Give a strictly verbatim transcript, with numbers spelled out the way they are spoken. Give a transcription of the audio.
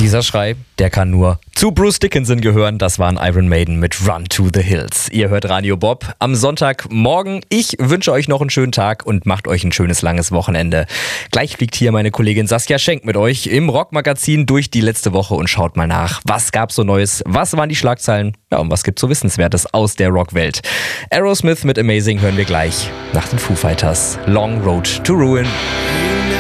Dieser Schrei, der kann nur zu Bruce Dickinson gehören. Das waren Iron Maiden mit Run to the Hills. Ihr hört Radio Bob am Sonntagmorgen. Ich wünsche euch noch einen schönen Tag und macht euch ein schönes langes Wochenende. Gleich fliegt hier meine Kollegin Saskia Schenk mit euch im Rockmagazin durch die letzte Woche und schaut mal nach, was gab's so Neues, was waren die Schlagzeilen, ja, und was gibt's so Wissenswertes aus der Rockwelt. Aerosmith mit Amazing hören wir gleich nach den Foo Fighters. Long Road to Ruin.